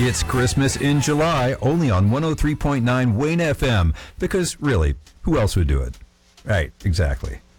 It's Christmas in July, only on 103.9 Wayne FM. Because really, who else would do it? Right, exactly.